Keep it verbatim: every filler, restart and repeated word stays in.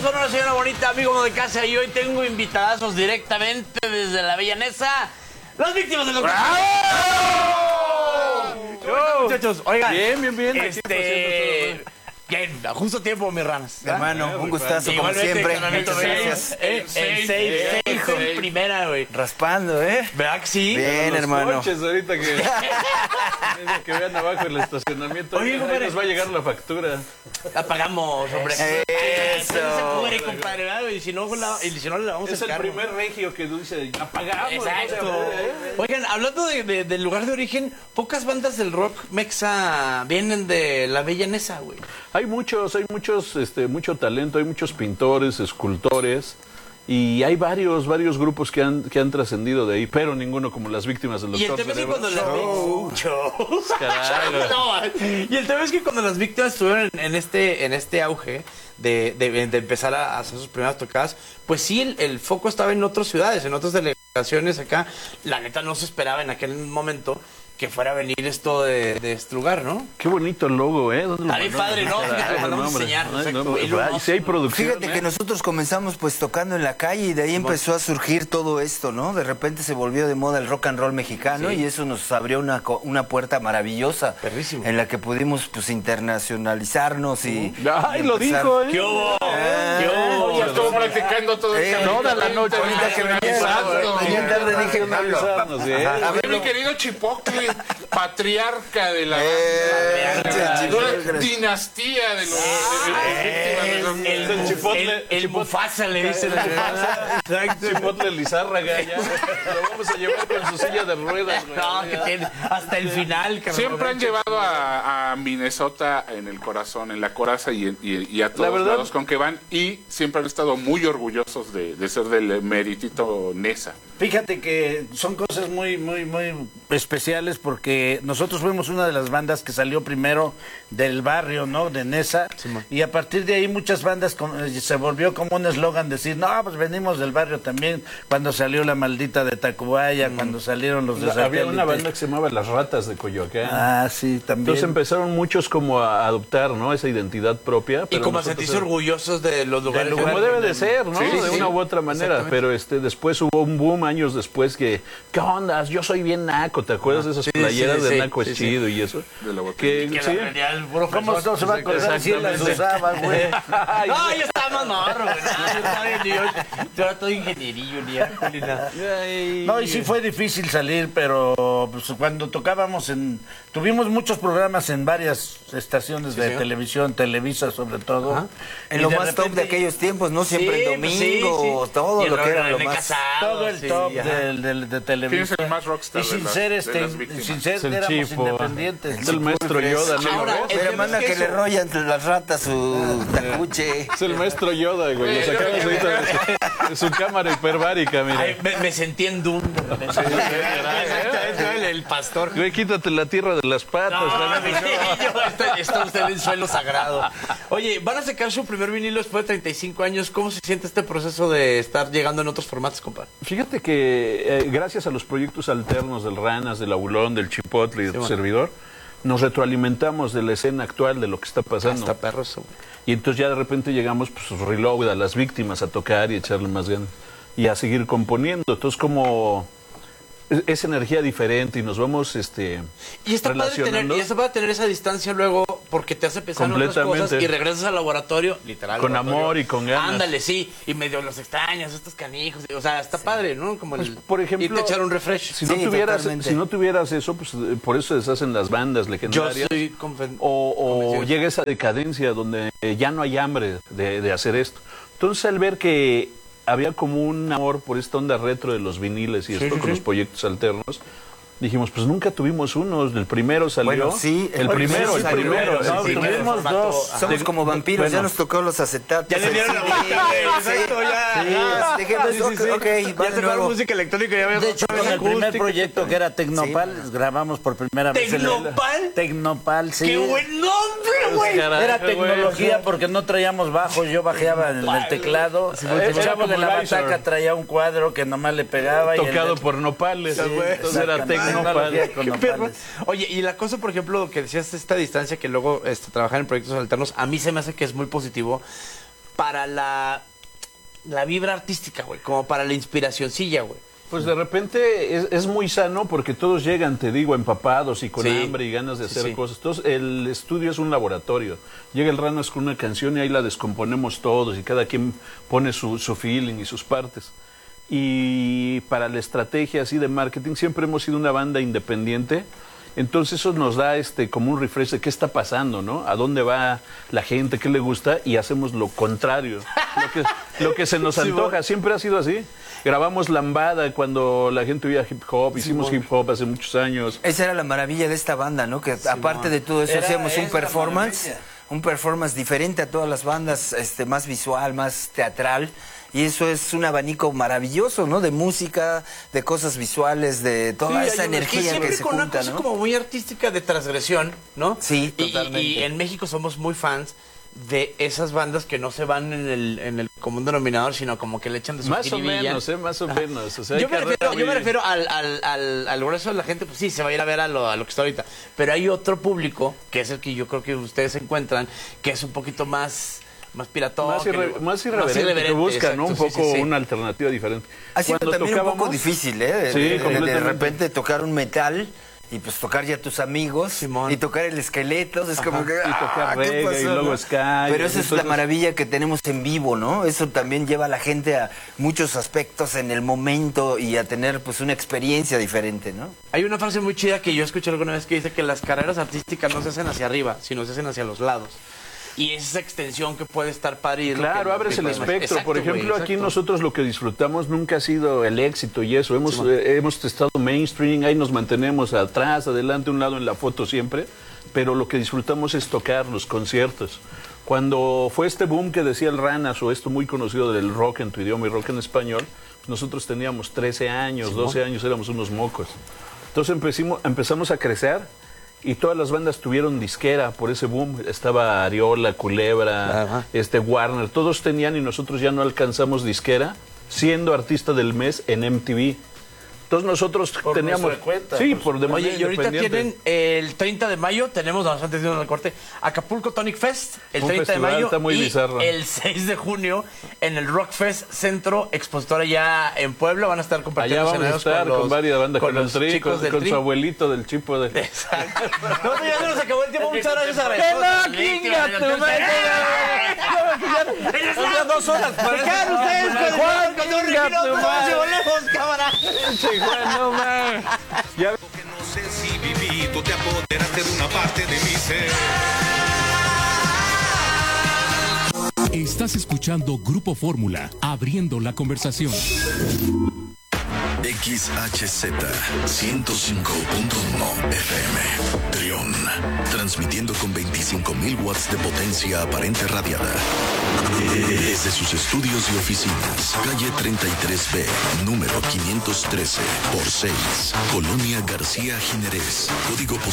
son una señora bonita, amigo de casa, y hoy tengo invitadazos directamente desde la Bella Nesa, las víctimas del doctor. ¡Bravo! Muchachos, oigan. Bien, bien, bien. Este... Bien, justo a tiempo, mis ranas. Hermano, un gustazo como siempre. Muchas gracias. El seis en primera, güey. Raspando, ¿eh? ¿Verdad que sí? Bien, Los hermano. coches ahorita que, que vean abajo el estacionamiento. Oye, ahí compadre. nos va a llegar la factura. La pagamos, hombre. Eso. No se cubre, compadre, ¿verdad? Y si no, la, y si no le vamos a Es el sacar. primer regio que dice, apagamos. Exacto. Oigan, hablando de, de- del lugar de origen, pocas bandas del rock mexa vienen de la Bella Nesa, güey. Hay muchos, hay muchos, este, mucho talento, hay muchos pintores, escultores. Y hay varios, varios grupos que han, que han trascendido de ahí, pero ninguno como las víctimas del Y el doctor tema es que Cerebro. cuando las víctimas... Caray. No, y el tema es que cuando las víctimas estuvieron en, en este en este auge de, de, de empezar a hacer sus primeras tocadas, pues sí, el, el foco estaba en otras ciudades, en otras delegaciones acá. La neta no se esperaba en aquel momento que fuera a venir esto de, de este lugar, ¿no? Qué bonito el logo, ¿eh? ¿Dónde lo Está bien mandaron? padre, ¿no? Fíjate, lo Ay, mandamos a hombre. enseñar, Ay, exacto. no, Y lo ay, vamos- sí hay producción. Fíjate ¿eh? que nosotros comenzamos pues tocando en la calle y de ahí empezó a surgir todo esto, ¿no? De repente se volvió de moda el rock and roll mexicano Sí. y eso nos abrió una, co- una puerta maravillosa. Perrísimo. En la que pudimos pues internacionalizarnos y... Ay, y lo empezar- dijo, ¿eh? ¿Qué hubo? Ah, ¿Qué hubo? Ya estuvo practicando todo Eh, el toda la noche. Ahorita que venía, Exacto. venía tarde dije, Analizarnos, ¿eh? a A ver, ver, mi querido Chipotle, patriarca de la Eh, de Chipotle. una dinastía de los de los víctimas de El, los- el, Chipotle- el, el Chipotle. Mufasa le dicen. Exacto. Chipotle Lizárraga, ya. Lo vamos a llevar con su silla de ruedas, güey. No, que tiene hasta el final, cabrón. Siempre han llevado a, a Minnesota en el corazón, en la coraza y, en- y, y a todos verdad- lados con que van, y siempre han estado muy orgullosos de, de ser del meritito Nesa. Fíjate que son cosas muy, muy, muy especiales porque nosotros fuimos una de las bandas que salió primero del barrio, ¿no? De Nesa. Y a partir de ahí muchas bandas con- eh, se volvió como un eslogan decir, no, pues venimos del barrio también. Cuando salió la maldita de Tacubaya, cuando salieron los de Había una Satélite. banda que se llamaba Las Ratas de Coyoacán. Ah, sí, también. Entonces empezaron muchos como a adoptar, ¿no? Esa identidad propia. Y pero como a nosotros sentirse era- orgullosos de los lugares. Como donde- debe de ser, ¿no? Sí, de sí, una sí. u otra manera. Exactamente. Pero este después hubo un boom años después que, ¿qué onda? Yo soy bien naco. ¿Te acuerdas de esas Sí, playeras sí, de sí, naco sí, es sí. chido y eso? De la botella. Que, Que sí. la realidad, el puro ¿Cómo fresón. no se va a acordar si él las usaba, güey? Ay, No, yo estaba más morro, güey. No, yo estaba bien, yo, yo era todo ingenierillo, ni arte, ni nada. ay. No, y sí fue difícil salir, pero pues, cuando tocábamos en... Tuvimos muchos programas en varias estaciones de señor. televisión, Televisa sobre todo. Ajá. en Y lo de más top repente- de aquellos tiempos, ¿no? Siempre Sí, en pues, domingo, sí, sí. todo Y el lo que era lo René más... Casado, Todo el sí, top ajá. del, del- de ¿Quién Televisa. es el más rockstar Y sin de las- ser de este, las víctimas? sin ser Es el éramos Chipo. independientes. Es el maestro Yoda, ¿no? Ahora, el Pero tema manda es que, que le eso- rollan las ratas su tacuche. Es el maestro Yoda, güey. Lo sacamos ahorita de su, de su cámara hiperbárica, mira. Ay, me, me sentí en Dune. de repente. Exactamente, el, el pastor. Güey, quítate la tierra de las patas. No, también. mi niño, está, está usted en suelo sagrado. Oye, van a sacar su primer vinilo después de treinta y cinco años. ¿Cómo se siente este proceso de estar llegando en otros formatos, compadre? Fíjate que eh, gracias a los proyectos alternos del Ranas, del Abulón, del Chipotle y de tu bueno. servidor, nos retroalimentamos de la escena actual, de lo que está pasando. Está perro eso, güey. Y entonces ya de repente llegamos, pues, reload a las víctimas a tocar y echarle más ganas. Y a seguir componiendo. Entonces, como es, es energía diferente y nos vamos este, Y está padre tener, relacionando y está padre tener esa distancia luego porque te hace pensar en otras Completamente. cosas y regresas al laboratorio, literal. Con laboratorio. amor y con ganas. Ándale, sí, y medio los extrañas, estos canijos, o sea, está padre, ¿no? Como Pues, el, por ejemplo, irte a echar un refresh. Si no, Sí, tuvieras, totalmente. si no tuvieras eso, pues eh, por eso se deshacen las bandas Yo legendarias. soy conven- O, o convencido. llega esa decadencia donde eh, ya no hay hambre de, de hacer esto. Entonces, al ver que había como un amor por esta onda retro de los viniles y esto sí, con sí. los proyectos alternos, dijimos, pues nunca tuvimos unos. El primero salió. Bueno, sí, el, el primero, primero el salió. primero. Sí, No, sí, tuvimos formato- dos. Ajá. Somos como vampiros, Bueno. ya nos tocó los acetatos. Ya le dieron la el vuelta, C D, güey, sí. exacto, ya. Sí, ya. dijimos, Sí, sí, sí. ok, ok, Ya va de tocaron nuevo. música electrónica, ya había De hecho, con el primer acústica. proyecto que era Tecnopal, grabamos por primera vez. el- ¿Tecnopal? Tecnopal, sí. ¡Qué buen nombre, güey! Carajo, Era güey. tecnología porque no traíamos bajos, yo bajeaba en el teclado. fue, El era chavo de como la el Visor. bataca traía un cuadro que nomás le pegaba. y el Tocado de- por nopales. Sí, entonces era exactamente. Tecnopal. Tecnología con Qué perro. nopales. Oye, y la cosa, por ejemplo, que decías esta distancia que luego este, trabajar en proyectos alternos, a mí se me hace que es muy positivo para la, la vibra artística, güey, como para la inspiracioncilla, güey. Pues de repente es, es muy sano porque todos llegan, te digo, empapados y con Sí. hambre y ganas de Sí, hacer sí. cosas. Entonces el estudio es un laboratorio. Llega el Ranas con una canción y ahí la descomponemos todos y cada quien pone su, su feeling y sus partes. Y para la estrategia así de marketing siempre hemos sido una banda independiente. Entonces eso nos da este como un refresh de qué está pasando, ¿no? A dónde va la gente, qué le gusta y hacemos lo contrario. Lo que, lo que se nos antoja, siempre ha sido así. Grabamos Lambada cuando la gente oía hip hop, hicimos hip hop hace muchos años. Esa era la maravilla de esta banda, ¿no? Que aparte de todo eso Era- hacíamos un es la performance, maravilla. un performance diferente a todas las bandas, este, más visual, más teatral. Y eso es un abanico maravilloso, ¿no? De música, de cosas visuales, de toda Sí, esa hay una- energía Y que siempre se con una junta, cosa ¿no? como muy artística de transgresión, ¿no? Sí, Y- y- totalmente. Y, en México somos muy fans de esas bandas que no se van en el, en el común denominador, sino como que le echan de su Más o jiribilla. menos, ¿eh? Más o menos. O sea, hay Yo me, carrera refiero, yo me muy- refiero al, al, al, al grueso de la gente, pues sí, se va a ir a ver a lo, a lo que está ahorita. Pero hay otro público, que es el que yo creo que ustedes encuentran, que es un poquito más, más piratón. Más, que irre- lo- más irreverente, irreverente, que busca, exacto, ¿no? Un sí, poco sí, sí. una alternativa diferente. Ha sido Cuando también un poco tocábamos- difícil, ¿eh? De, Sí, de- de, completamente. repente tocar un metal y pues tocar ya tus amigos Simón. y tocar el esqueleto, es como que... y tocar ah, ¿qué reggae, pasó, y luego no? ska, Pero y esa es entonces- la maravilla que tenemos en vivo, ¿no? Eso también lleva a la gente a muchos aspectos en el momento y a tener pues una experiencia diferente, ¿no? Hay una frase muy chida que yo escuché alguna vez que dice que las carreras artísticas no se hacen hacia arriba, sino se hacen hacia los lados. Y es esa extensión que puede estar padre. y es lo Claro, que- abres el Exacto, espectro. Por güey, ejemplo, aquí exacto. nosotros lo que disfrutamos nunca ha sido el éxito y eso. Hemos, eh, hemos estado mainstream, ahí nos mantenemos atrás, adelante, un lado en la foto siempre, pero lo que disfrutamos es tocar los conciertos. Cuando fue este boom que decía el Ranas, o esto muy conocido del rock en tu idioma y rock en español, nosotros teníamos trece años, doce años, éramos unos mocos. Entonces empecimos, empezamos a crecer y todas las bandas tuvieron disquera por ese boom. Estaba Ariola, Culebra, Ajá. este Warner, todos tenían y nosotros ya no alcanzamos disquera, siendo artista del mes en M T V. Entonces nosotros Por teníamos... nuestra cuenta, sí, por por de manera Oye, y ahorita independiente. tienen el treinta de mayo, tenemos, no, antes de irnos al corte, Acapulco Tonic Fest, el Un treinta de festival, mayo, está muy y bizarro. el seis de junio en el Rock Fest Centro Expositor allá en Puebla, van a estar compartiendo Allá vamos a escenarios estar con, los- varias bandas, con, el los tri, chicos con, del con Tri. su abuelito del chipo de... Exacto. No, ya se nos acabó el tiempo, muchas gracias a ¡Que no, chinga tu madre! Son dos horas. Se quedan ustedes con el Juan, con un chinga regalo, tu nos madre. llevó lejos, cámara. Pinche Juan, no mames. Ya Que no sé si viví, tú te apoderaste de una parte de mi ser. Estás escuchando Grupo Fórmula, abriendo la conversación. X H Z ciento cinco punto uno F M Trión, transmitiendo con veinticinco mil watts de potencia aparente radiada desde sus estudios y oficinas, calle treinta y tres B, número quinientos trece por seis, Colonia García Jiménez, código postal